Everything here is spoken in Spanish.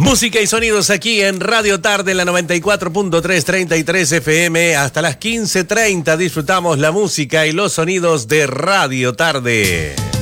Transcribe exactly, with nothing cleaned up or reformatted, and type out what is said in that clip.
Música y sonidos aquí en Radio Tarde, en la noventa y cuatro punto tres, treinta y tres F M. Hasta las quince treinta disfrutamos la música y los sonidos de Radio Tarde.